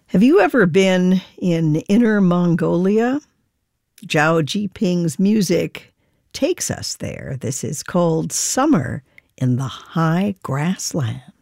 Have you ever been in Inner Mongolia? Zhao Jiping's music takes us there. This is called Summer in the High Grassland.